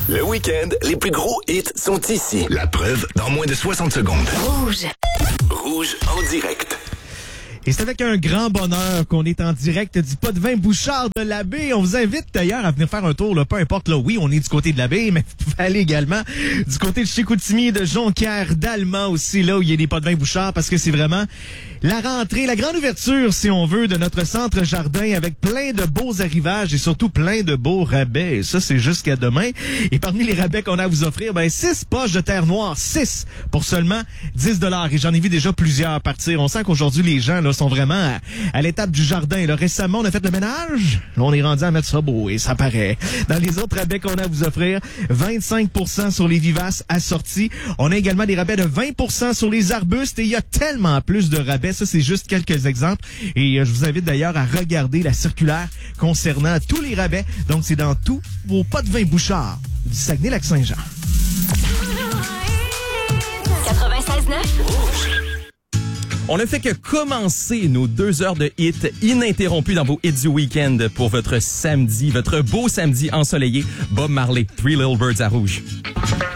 Le week-end, les plus gros hits sont ici. La preuve dans moins de 60 secondes. Rouge. Rouge en direct. Et c'est avec un grand bonheur qu'on est en direct du Pas de Vin Bouchard de la Baie. On vous invite d'ailleurs à venir faire un tour, là, peu importe, là, oui, on est du côté de la Baie, mais vous pouvez aller également du côté de Chicoutimi, de Jonquière, d'Allemand aussi, là où il y a des Pas de Vin Bouchard, parce que c'est vraiment la rentrée, la grande ouverture, si on veut, de notre centre jardin avec plein de beaux arrivages et surtout plein de beaux rabais. Et ça, c'est jusqu'à demain. Et parmi les rabais qu'on a à vous offrir, 6 poches de terre noire, 6 pour seulement 10 $. Et j'en ai vu déjà plusieurs partir. On sent qu'aujourd'hui, les gens là sont vraiment à l'étape du jardin. Là, récemment, on a fait le ménage. Là, on est rendu à mettre ça beau et ça paraît. Dans les autres rabais qu'on a à vous offrir, 25% sur les vivaces assortis. On a également des rabais de 20% sur les arbustes et il y a tellement plus de rabais. Ça, c'est juste quelques exemples. Et je vous invite d'ailleurs à regarder la circulaire concernant tous les rabais. Donc, c'est dans tous vos Pas de Vin Bouchard du Saguenay-Lac-Saint-Jean. 96.9. On ne fait que commencer nos 2 heures de hits ininterrompues dans vos hits du week-end pour votre samedi, votre beau samedi ensoleillé. Bob Marley, Three Little Birds à Rouge.